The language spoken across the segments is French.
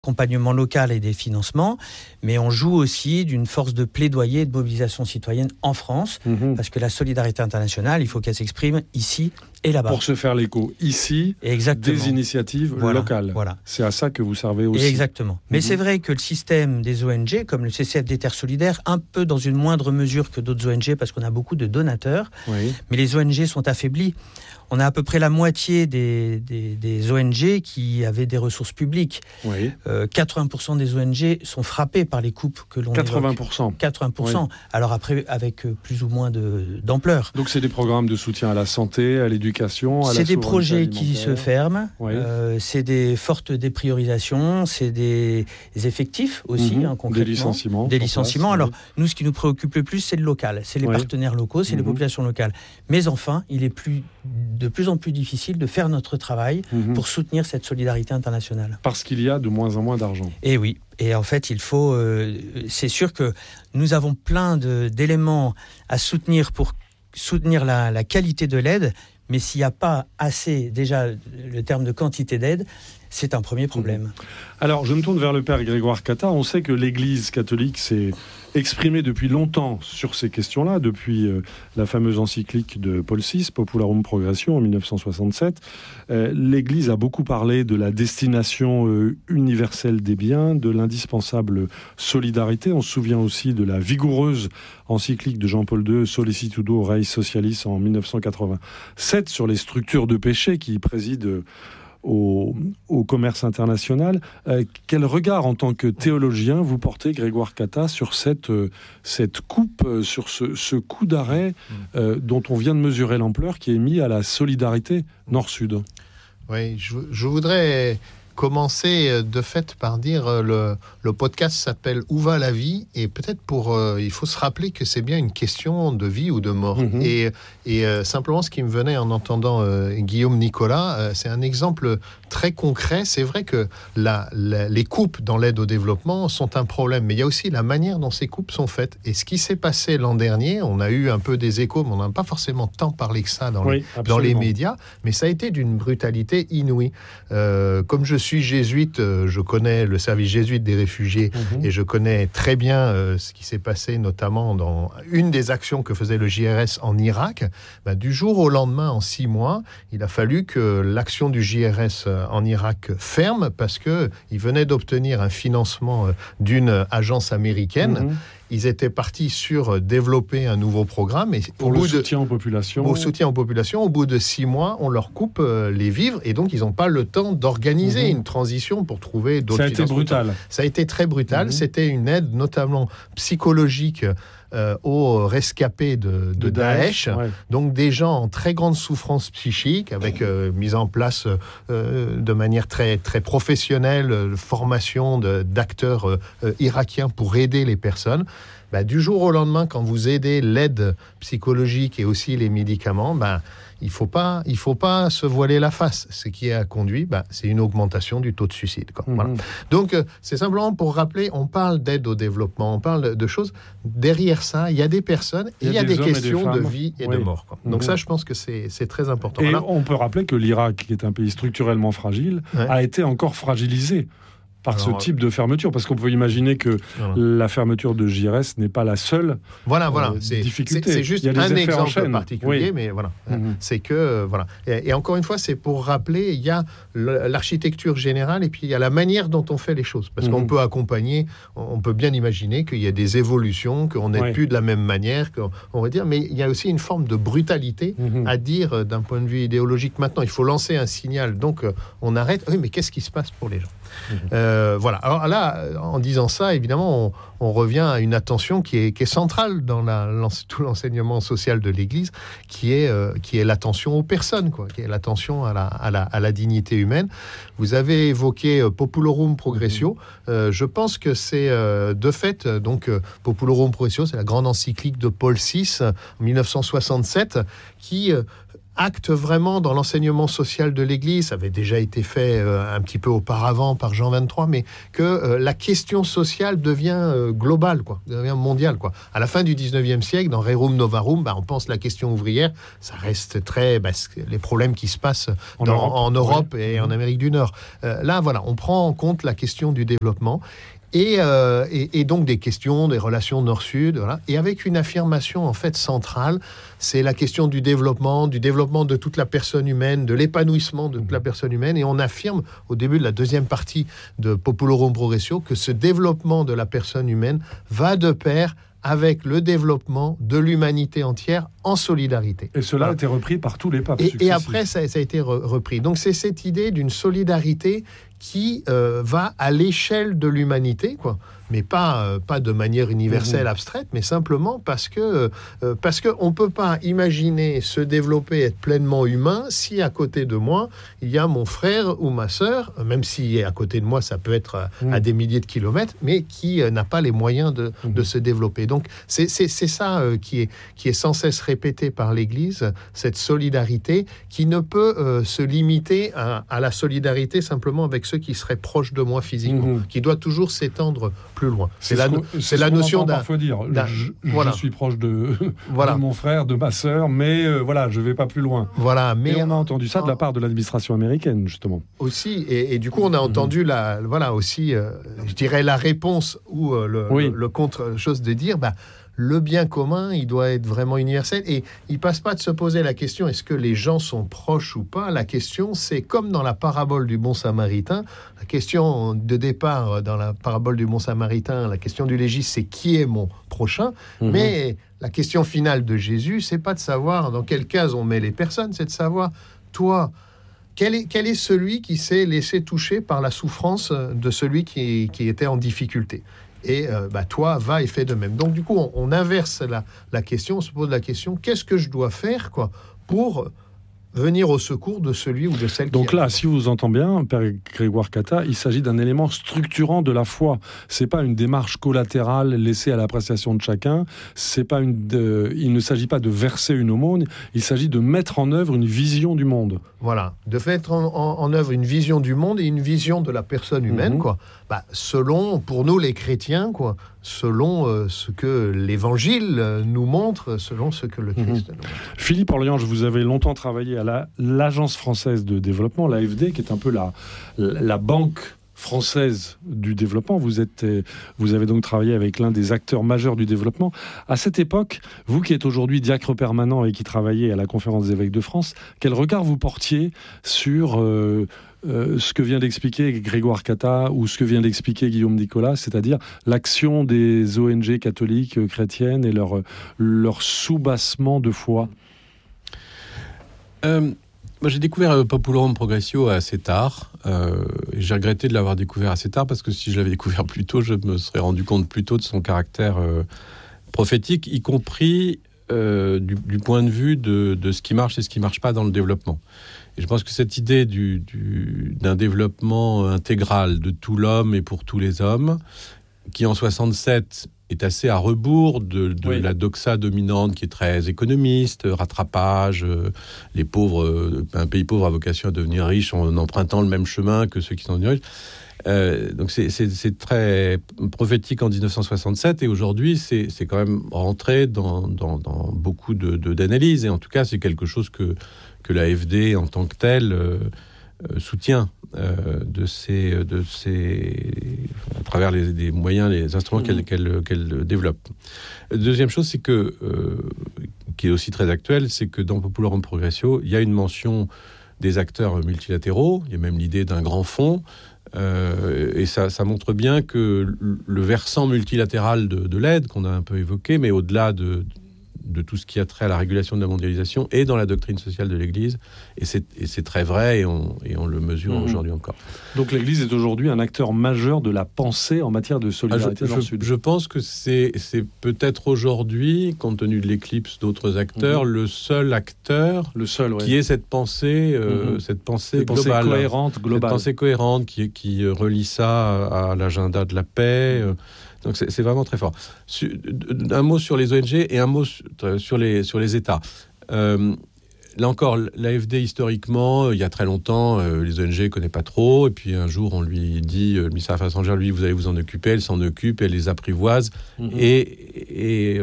accompagnement local et des financements, mais on joue aussi d'une force de plaidoyer et de mobilisation citoyenne en France, parce que la solidarité internationale, il faut qu'elle s'exprime ici et là-bas. Pour se faire l'écho ici, des initiatives locales. Voilà. C'est à ça que vous servez aussi. Exactement. Mais c'est vrai que le système des ONG, comme le CCF des Terres Solidaires, un peu dans une moindre mesure que d'autres ONG, parce qu'on a beaucoup de donateurs, mais les ONG sont affaiblies. On a à peu près la moitié des ONG qui avaient des ressources publiques. 80% des ONG sont frappées par les coupes que l'on 80%. 80%. Alors après, avec plus ou moins d'ampleur. Donc c'est des programmes de soutien à la santé, à l'éducation, à la souveraineté alimentaire. C'est des projets qui se ferment. C'est des fortes dépriorisations. C'est des effectifs aussi, concrètement. Des licenciements. Alors nous, ce qui nous préoccupe le plus, c'est le local. C'est les partenaires locaux, c'est les populations locales. Mais enfin, il est de plus en plus difficile de faire notre travail pour soutenir cette solidarité internationale. Parce qu'il y a de moins en moins d'argent. Et oui. Et en fait, il faut... c'est sûr que nous avons plein d'éléments à soutenir pour soutenir la qualité de l'aide, mais s'il n'y a pas assez, déjà, le terme de quantité d'aide, c'est un premier problème. Alors, je me tourne vers le père Grégoire Catta. On sait que l'Église catholique s'est exprimée depuis longtemps sur ces questions-là, depuis la fameuse encyclique de Paul VI, Popularum Progressio, en 1967. L'Église a beaucoup parlé de la destination universelle des biens, de l'indispensable solidarité. On se souvient aussi de la vigoureuse encyclique de Jean-Paul II, Sollicitudo Rei Socialis, en 1987, sur les structures de péché qui président au commerce international. Quel regard, en tant que théologien, vous portez, Grégoire Catta, sur cette coupe, sur ce coup d'arrêt dont on vient de mesurer l'ampleur, qui est mis à la solidarité Nord-Sud? Oui, je voudrais commencer de fait par dire le podcast s'appelle « Où va la vie ?» et peut-être il faut se rappeler que c'est bien une question de vie ou de mort. Et simplement, ce qui me venait en entendant Guillaume Nicolas, c'est un exemple très concret. C'est vrai que les coupes dans l'aide au développement sont un problème, mais il y a aussi la manière dont ces coupes sont faites. Et ce qui s'est passé l'an dernier, on a eu un peu des échos, mais on n'a pas forcément tant parlé que ça dans les médias, mais ça a été d'une brutalité inouïe. Comme je suis jésuite, je connais le service jésuite des réfugiés et je connais très bien ce qui s'est passé, notamment dans une des actions que faisait le JRS en Irak. Du jour au lendemain, en 6 mois, il a fallu que l'action du JRS en Irak ferme parce qu'il venait d'obtenir un financement d'une agence américaine. Ils étaient partis sur développer un nouveau programme. Et pour le soutien aux populations. Au soutien aux populations, au bout de 6 mois, on leur coupe les vivres et donc ils n'ont pas le temps d'organiser une transition pour trouver d'autres financements. Ça a été brutal. Ça a été très brutal. C'était une aide notamment psychologique aux rescapés de Daesh, donc des gens en très grande souffrance psychique, avec mise en place de manière très, très professionnelle, formation d'acteurs irakiens pour aider les personnes. Du jour au lendemain, quand vous aidez l'aide psychologique et aussi les médicaments, il faut pas se voiler la face. Ce qui a conduit, c'est une augmentation du taux de suicide. Voilà. Donc, c'est simplement pour rappeler, on parle d'aide au développement, on parle de choses. Derrière ça, il y a des personnes et il y a des questions de vie et de mort. Donc ça, je pense que c'est très important. Et on peut rappeler que l'Irak, qui est un pays structurellement fragile, a été encore fragilisé par ce type de fermeture, parce qu'on peut imaginer que la fermeture de JRS n'est pas la seule difficulté. C'est juste un exemple particulier, mais voilà. C'est que, voilà. Et encore une fois, c'est pour rappeler, il y a l'architecture générale et puis il y a la manière dont on fait les choses. Parce qu'on peut accompagner, on peut bien imaginer qu'il y a des évolutions, qu'on n'aide plus de la même manière, on va dire, mais il y a aussi une forme de brutalité à dire d'un point de vue idéologique. Maintenant, il faut lancer un signal, donc on arrête. Oui, mais qu'est-ce qui se passe pour les gens ? Voilà. Alors là, en disant ça, évidemment, on revient à une attention qui est centrale dans tout l'enseignement social de l'Église, qui est l'attention aux personnes, qui est l'attention à la dignité humaine. Vous avez évoqué Populorum Progressio. Je pense que c'est de fait, donc Populorum Progressio, c'est la grande encyclique de Paul VI en 1967, qui acte vraiment dans l'enseignement social de l'Église, ça avait déjà été fait un petit peu auparavant par Jean 23, mais que la question sociale devient globale, devient mondiale. À la fin du 19e siècle, dans Rerum Novarum, on pense la question ouvrière, ça reste les problèmes qui se passent en Europe et en Amérique du Nord. Là, voilà, on prend en compte la question du développement. Et donc des questions, des relations nord-sud, voilà. Et avec une affirmation en fait centrale, c'est la question du développement de toute la personne humaine, de l'épanouissement de toute la personne humaine. Et on affirme au début de la deuxième partie de Populorum Progressio que ce développement de la personne humaine va de pair avec le développement de l'humanité entière en solidarité. Et cela a été repris par tous les papes successifs. Et après, ça a été repris. Donc c'est cette idée d'une solidarité qui va à l'échelle de l'humanité, mais pas de manière universelle, abstraite, mais simplement parce que on peut pas imaginer se développer, être pleinement humain, si à côté de moi, il y a mon frère ou ma sœur, même si à côté de moi, ça peut être à des milliers de kilomètres, mais qui n'a pas les moyens de se développer. Donc, c'est ça qui est sans cesse répété par l'Église, cette solidarité qui ne peut se limiter à la solidarité simplement avec ceux qui seraient proches de moi physiquement, qui doit toujours s'étendre plus loin. C'est la notion d'un... parfois dire. Je suis proche de mon frère, de ma sœur, mais je ne vais pas plus loin. Voilà, mais et on a entendu ça de la part de l'administration américaine, justement. Aussi, et du coup, on a entendu je dirais la réponse ou le contre-chose de dire... le bien commun, il doit être vraiment universel. Et il ne passe pas de se poser la question, est-ce que les gens sont proches ou pas ? La question, c'est comme dans la parabole du bon samaritain. La question de départ dans la parabole du bon samaritain, la question du légiste, c'est qui est mon prochain ? Mais la question finale de Jésus, c'est pas de savoir dans quelle case on met les personnes, c'est de savoir, toi... Quel est celui qui s'est laissé toucher par la souffrance de celui qui était en difficulté ? Et toi, va et fais de même. Donc du coup, on inverse la question, on se pose la question, qu'est-ce que je dois faire pour venir au secours de celui ou de celle qui... Donc là, si vous entendez bien, Père Grégoire Catta, il s'agit d'un élément structurant de la foi. C'est pas une démarche collatérale laissée à l'appréciation de chacun. Il ne s'agit pas de verser une aumône. Il s'agit de mettre en œuvre une vision du monde. Voilà, de mettre en œuvre une vision du monde et une vision de la personne humaine, selon, pour nous les chrétiens, selon ce que l'Évangile nous montre, selon ce que le Christ nous montre. Philippe Orliange, vous avez longtemps travaillé à l'Agence française de développement, l'AFD, qui est un peu la banque française du développement. Vous avez donc travaillé avec l'un des acteurs majeurs du développement. À cette époque, vous qui êtes aujourd'hui diacre permanent et qui travaillez à la Conférence des évêques de France, quel regard vous portiez sur ce que vient d'expliquer Grégoire Catta ou ce que vient d'expliquer Guillaume Nicolas, c'est-à-dire l'action des ONG catholiques chrétiennes et leur soubassement de foi? Moi, j'ai découvert Populorum Progressio assez tard. J'ai regretté de l'avoir découvert assez tard parce que si je l'avais découvert plus tôt, je me serais rendu compte plus tôt de son caractère prophétique, y compris du point de vue de ce qui marche et ce qui ne marche pas dans le développement. Et je pense que cette idée d'un développement intégral de tout l'homme et pour tous les hommes, qui en 67 est assez à rebours de la doxa dominante qui est très économiste, rattrapage, les pauvres, un pays pauvre a vocation à devenir riche en empruntant le même chemin que ceux qui sont devenus riches. Donc c'est très prophétique en 1967 et aujourd'hui c'est quand même rentré dans beaucoup d'analyses et en tout cas c'est quelque chose que l'AFD en tant que telle soutient à travers les moyens, les instruments qu'elle développe. Deuxième chose, c'est que qui est aussi très actuelle, c'est que dans Populorum Progressio, il y a une mention des acteurs multilatéraux, il y a même l'idée d'un grand fonds, et ça montre bien que le versant multilatéral de l'aide qu'on a un peu évoqué, mais au-delà de tout ce qui a trait à la régulation de la mondialisation et dans la doctrine sociale de l'Église. Et c'est très vrai et on le mesure aujourd'hui encore. Donc l'Église est aujourd'hui un acteur majeur de la pensée en matière de solidarité dans le Sud. Je pense que c'est peut-être aujourd'hui, compte tenu de l'éclipse d'autres acteurs, le seul acteur qui ait cette pensée, cette pensée globale. Globale. Cette pensée cohérente qui relie ça à l'agenda de la paix. Donc c'est vraiment très fort. Un mot sur les ONG et un mot sur les États. là encore, l'AFD, historiquement, il y a très longtemps, les ONG ne connaissent pas trop. Et puis un jour, on lui dit, le ministère des Affaires étrangères, lui, vous allez vous en occuper. Elle s'en occupe, elle les apprivoise. Et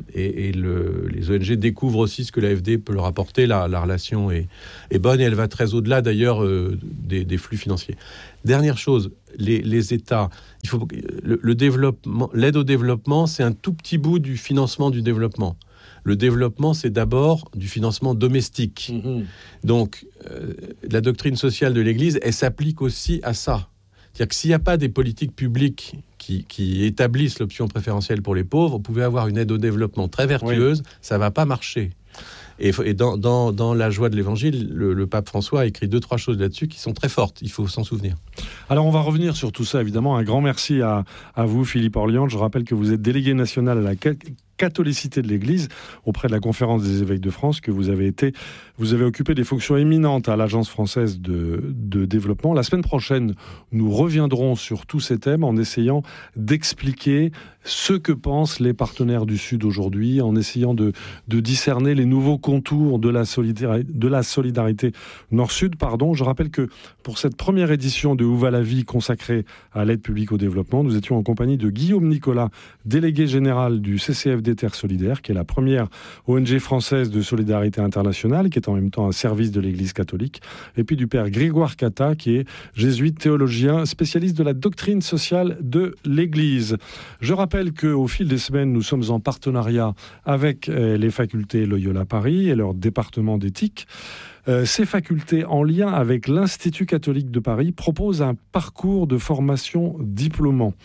les ONG découvrent aussi ce que l'AFD peut leur apporter. La relation est bonne et elle va très au-delà, d'ailleurs, des flux financiers. Dernière chose, les États, le développement, l'aide au développement, c'est un tout petit bout du financement du développement. Le développement, c'est d'abord du financement domestique. Donc, la doctrine sociale de l'Église, elle s'applique aussi à ça. C'est-à-dire que s'il n'y a pas des politiques publiques qui établissent l'option préférentielle pour les pauvres, vous pouvez avoir une aide au développement très vertueuse, ça ne va pas marcher. Et dans la joie de l'Évangile, le pape François a écrit 2-3 choses là-dessus qui sont très fortes. Il faut s'en souvenir. Alors, on va revenir sur tout ça, évidemment. Un grand merci à vous, Philippe Orliand. Je rappelle que vous êtes délégué national à la catholicité de l'Église auprès de la Conférence des évêques de France, que vous avez occupé des fonctions éminentes à l'Agence française de développement. La semaine prochaine, nous reviendrons sur tous ces thèmes en essayant d'expliquer ce que pensent les partenaires du Sud aujourd'hui, en essayant de discerner les nouveaux contours de la solidarité Nord-Sud. Je rappelle que pour cette première édition de Où va la vie consacrée à l'aide publique au développement, nous étions en compagnie de Guillaume Nicolas, délégué général du CCFD Terre Solidaire, qui est la première ONG française de solidarité internationale, qui est en même temps un service de l'Église catholique, et puis du père Grégoire Cata, qui est jésuite, théologien, spécialiste de la doctrine sociale de l'Église. Je rappelle qu'au fil des semaines, nous sommes en partenariat avec les facultés Loyola Paris et leur département d'éthique. Ces facultés, en lien avec l'Institut catholique de Paris, proposent un parcours de formation diplômant.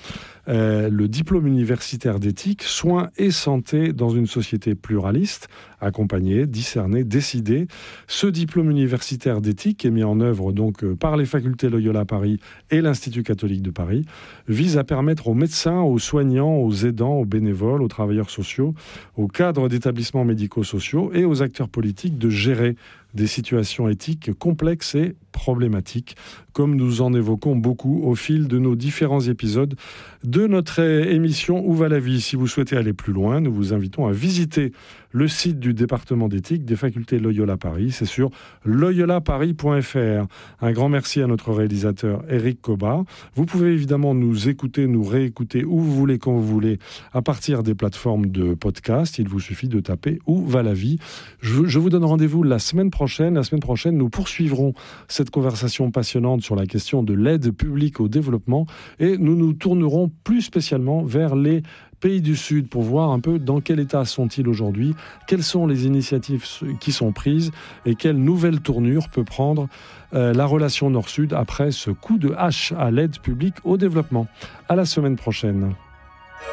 Le diplôme universitaire d'éthique, soins et santé dans une société pluraliste, accompagner, discerner, décider. Ce diplôme universitaire d'éthique, est mis en œuvre donc par les facultés Loyola Paris et l'Institut catholique de Paris, vise à permettre aux médecins, aux soignants, aux aidants, aux bénévoles, aux travailleurs sociaux, aux cadres d'établissements médico-sociaux et aux acteurs politiques de gérer des situations éthiques complexes et problématiques, comme nous en évoquons beaucoup au fil de nos différents épisodes de notre émission Où va la vie ? Si vous souhaitez aller plus loin, nous vous invitons à visiter le site du département d'éthique des facultés Loyola Paris. C'est sur loyolaparis.fr. Un grand merci à notre réalisateur Eric Cobat. Vous pouvez évidemment nous écouter, nous réécouter où vous voulez, quand vous voulez, à partir des plateformes de podcast. Il vous suffit de taper Où va la vie ? Je vous donne rendez-vous la semaine prochaine. La semaine prochaine, nous poursuivrons cette conversation passionnante sur la question de l'aide publique au développement et nous nous tournerons plus spécialement vers les pays du Sud pour voir un peu dans quel état sont-ils aujourd'hui, quelles sont les initiatives qui sont prises et quelle nouvelle tournure peut prendre la relation Nord-Sud après ce coup de hache à l'aide publique au développement. À la semaine prochaine.